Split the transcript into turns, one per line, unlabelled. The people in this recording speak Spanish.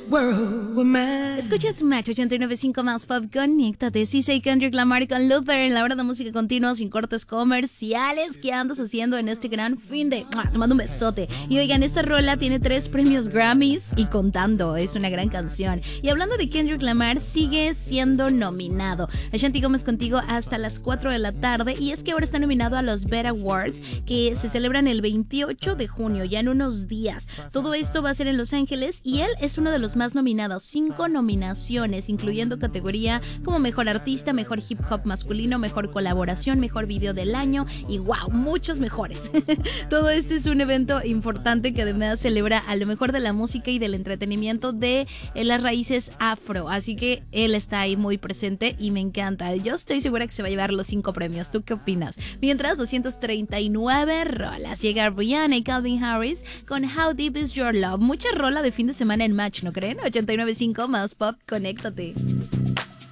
world with mine.
Escuchas Match 89.5 más Pop, conéctate. Sí, soy Kendrick Lamar con Luther en la hora de música continua sin cortes comerciales. ¿Qué andas haciendo en este gran fin de? Te mando un besote. Y oigan, esta rola tiene 3 premios Grammys y contando. Es una gran canción. Y hablando de Kendrick Lamar, sigue siendo nominado. Ashanti Gómez contigo hasta las 4 de la tarde. Y es que ahora está nominado a los BET Awards, que se celebran el 28 de junio, ya en unos días. Todo esto va a ser en Los Ángeles y él es uno de los más nominados. 5 nominaciones, incluyendo categoría como Mejor Artista, Mejor Hip Hop Masculino, Mejor Colaboración, Mejor Video del Año y wow, muchos mejores. Todo este es un evento importante que además celebra a lo mejor de la música y del entretenimiento de las raíces afro. Así que él está ahí muy presente y me encanta. Yo estoy segura que se va a llevar los 5 premios. ¿Tú qué opinas? Mientras, 239 rolas. Llega Rihanna y Calvin Harris con How Deep Is Your Love. Mucha rola de fin de semana en Match, ¿no creen? 89.5 más Pop, conéctate.